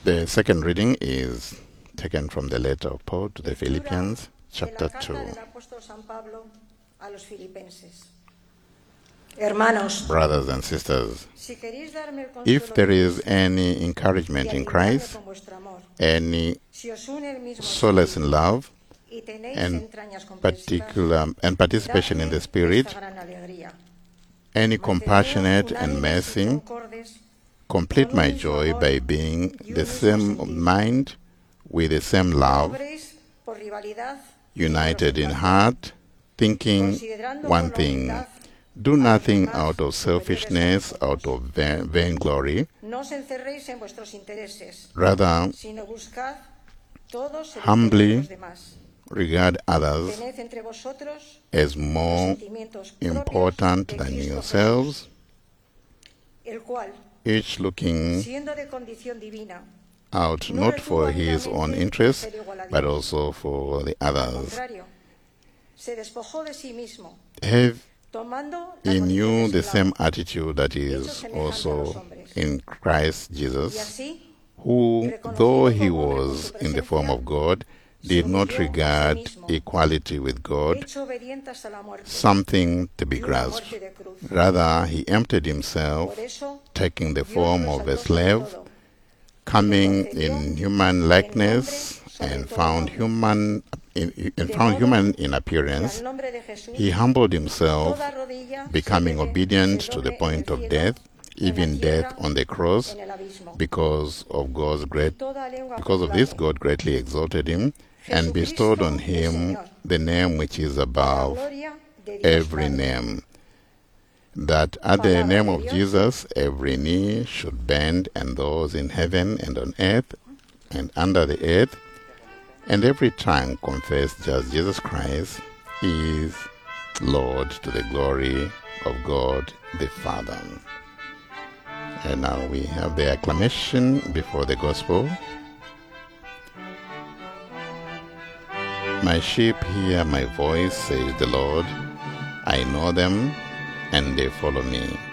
The second reading is taken from the letter of Paul to the Philippians, chapter 2. Brothers and sisters, if there is any encouragement in Christ, any solace in love, and participation in the Spirit, any compassionate and mercy, complete my joy by being the same mind, with the same love, united in heart, thinking one thing. Do nothing out of selfishness, out of vainglory. Rather, humbly regard others as more important than yourselves, each looking out not for his own interests, but also for the others. Have in you the same attitude that is also in Christ Jesus, who, though he was in the form of God, did not regard equality with God something to be grasped. Rather, he emptied himself, taking the form of a slave, coming in human likeness, and found human in appearance. He humbled himself, becoming obedient to the point of death, even death on the cross. Because of this, God greatly exalted him and bestowed on him the name which is above every name, that at the name of Jesus every knee should bend, and those in heaven and on earth and under the earth, and every tongue confess that Jesus Christ is Lord, to the glory of God the Father. And now we have the acclamation before the gospel. My sheep hear my voice, says the Lord. I know them, and they follow me.